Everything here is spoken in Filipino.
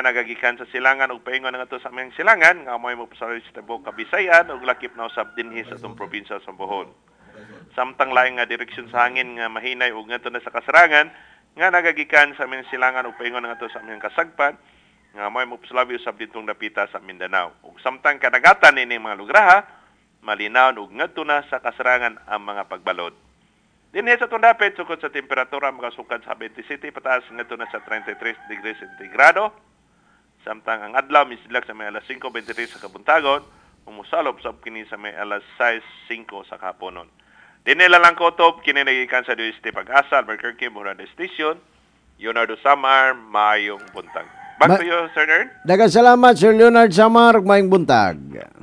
nga nagagikan sa silangan ug paingon nga to sa aming silangan nga mo'y magpasalig sa tibuok Kabisayan ug lakip na usab dinhi sa atong probinsya sa Bohol. Samtang laing nga direksyon sa hangin nga mahinay ug ngadto na sa kasarangan nga nagagikan sa aming silangan ug paingon nga to sa aming kasagpan nga mo'y magpasalig usab ditong dapita sa Mindanao. Ug samtang kanagatan ini mga lugraha malinaw ug ngadto na sa kasarangan ang mga pagbalod. Dinhi sa tundapit sukod sa temperatura makasukad sa 27 pataas ngadto na sa 33 degrees sentigrado. Samtang ang adlaw misidlak sa may alas 5:23 sa kabuntagon, umusalop sa kini sa may alas 6:05 sa kahaponon. Dinhi lang kotob kini nagikan sa DST Pag-asa, Albuquerque, Morada Station. Leonardo Samar, mayong buntag. Back to you, Sir Nerd. Daghang salamat Sir Leonard Samar, mayong buntag.